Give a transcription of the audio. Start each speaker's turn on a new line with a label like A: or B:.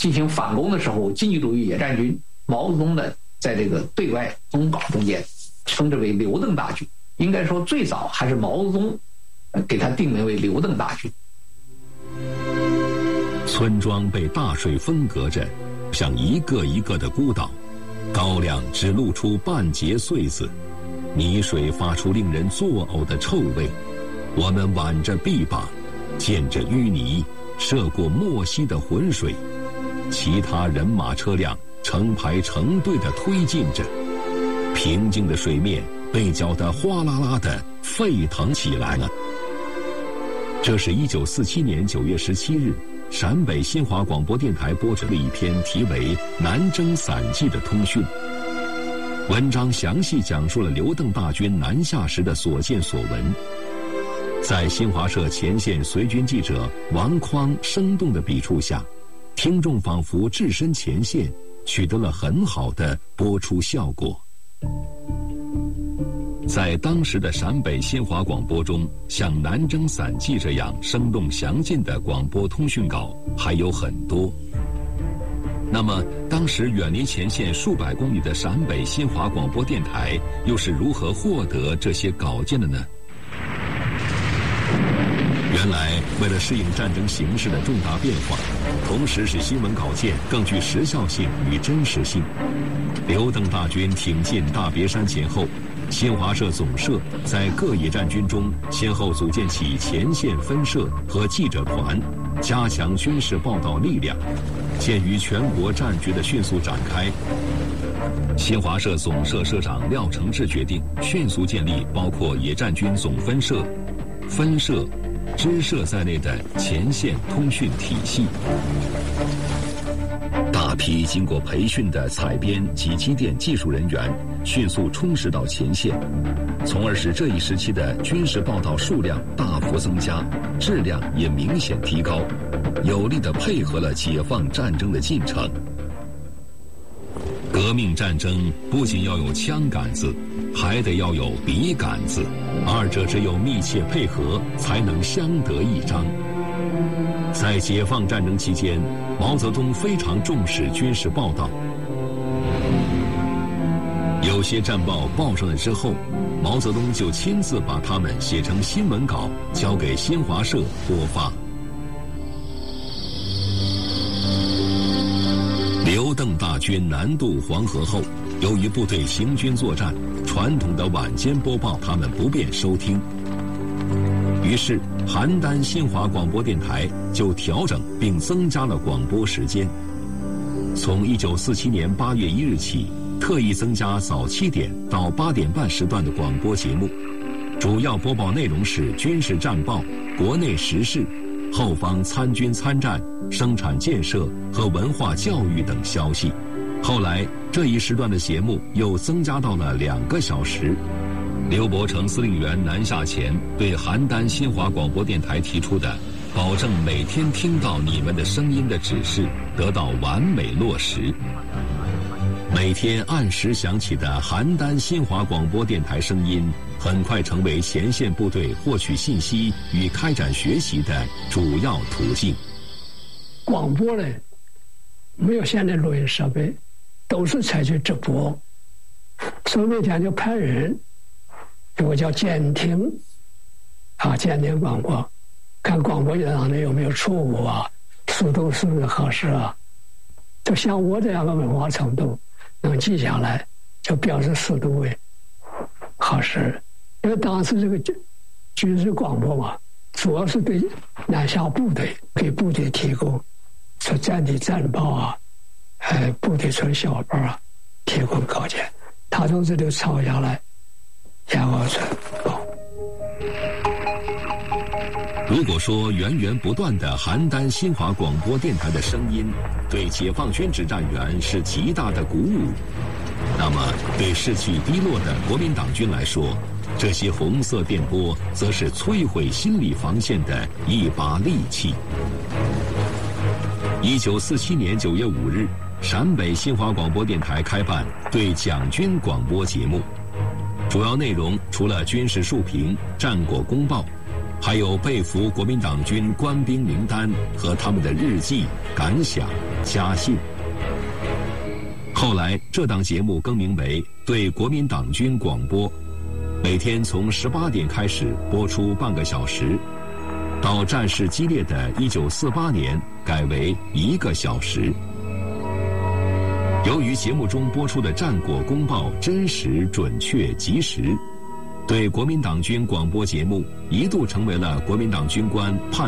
A: 进行反攻的时候，经济主义野战军毛泽东呢在这个对外总稿中间称之为刘邓大军，应该说最早还是毛泽东给他定名为刘邓大军。
B: 村庄被大水分隔着，像一个一个的孤岛，高粱只露出半截穗子，泥水发出令人作呕的臭味。我们挽着臂膀，见着淤泥涉过莫溪的浑水，其他人马车辆成排成队地推进着，平静的水面被搅得哗啦啦地沸腾起来了。这是1947年9月17日陕北新华广播电台播出的一篇题为《南征散记》的通讯。文章详细讲述了刘邓大军南下时的所见所闻。在新华社前线随军记者王匡生动的笔触下，听众仿佛置身前线，取得了很好的播出效果。在当时的陕北新华广播中，像《南征散记》这样生动详尽的广播通讯稿还有很多。那么，当时远离前线数百公里的陕北新华广播电台又是如何获得这些稿件的呢？原来，为了适应战争形势的重大变化，同时使新闻稿件更具时效性与真实性，刘邓大军挺进大别山前后，新华社总社在各野战军中先后组建起前线分社和记者团，加强军事报道力量。鉴于全国战局的迅速展开，新华社总社社长廖承志决定迅速建立包括野战军总分社、分社、支社在内的前线通讯体系。大批经过培训的采编及机电技术人员迅速充实到前线，从而使这一时期的军事报道数量大幅增加，质量也明显提高，有力地配合了解放战争的进程。革命战争不仅要有枪杆子，还得要有笔杆子，二者只有密切配合，才能相得益彰。在解放战争期间，毛泽东非常重视军事报道。有些战报报上来之后，毛泽东就亲自把它们写成新闻稿，交给新华社播发。刘邓大军南渡黄河后，由于部队行军作战，传统的晚间播报他们不便收听，于是邯郸新华广播电台就调整并增加了广播时间。从1947年8月1日起，特意增加早7点到8点半时段的广播节目，主要播报内容是军事战报、国内时事、后方参军参战、生产建设和文化教育等消息。后来这一时段的节目又增加到了2个小时。刘伯承司令员南下前对邯郸新华广播电台提出的保证每天听到你们的声音的指示得到完美落实。每天按时响起的邯郸新华广播电台声音，很快成为前线部队获取信息与开展学习的主要途径。
C: 广播呢，没有现在录音设备，都是采取直播，所以每天就派人，有个叫监听，监听广播，看广播上的有没有错误啊，速度是不是合适啊。就像我这样的文化程度，能记下来，就表示速度为合适。因为当时这个军事广播嘛，主要是对南下部队给部队提供说战地战报啊，部队村小报啊，提供稿件，他从这里抄下来，然后是
B: 如果说源源不断的邯郸新华广播电台的声音对解放军指战员是极大的鼓舞，那么对士气低落的国民党军来说，这些红色电波则是摧毁心理防线的一把利器。1947年9月5日，陕北新华广播电台开办对蒋军广播节目，主要内容除了军事述评、战果公报，还有被俘国民党军官兵名单和他们的日记、感想、 家信。后来这档节目更名为对国民党军广播，每天从18点开始播出半个小时，到战事激烈的1948年改为1个小时。由于节目中播出的战果公报真实、准确、及时，对国民党军广播节目一度成为了国民党军官